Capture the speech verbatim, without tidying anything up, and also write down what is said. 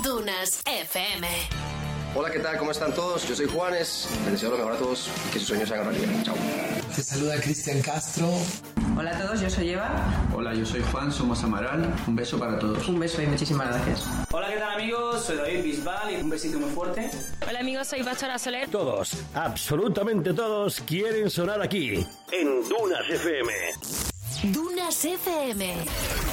Dunas F M. Hola, ¿qué tal? ¿Cómo están todos? Yo soy Juanes. Les deseo lo mejor a todos y que sus sueños se hagan realidad. Chao. Te saluda Cristian Castro. Hola a todos, yo soy Eva. Hola, yo soy Juan, somos Amaral. Un beso para todos. Un beso y muchísimas gracias. Hola, ¿qué tal, amigos? Soy David Bisbal y un besito muy fuerte. Hola, amigos, soy Pastora Soler. Todos, absolutamente todos, quieren sonar aquí, en Dunas F M. Dunas F M.